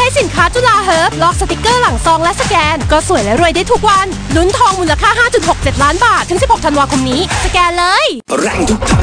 สินค้าจุฬาเฮิร์บลอกสติกเกอร์หลังซองและสแกนก็สวยและรวยได้ทุกวันลุ้นทองมูลค่า 5.67 ล้านบาทถึง 16 ธันวาคมนี้สแกนเลย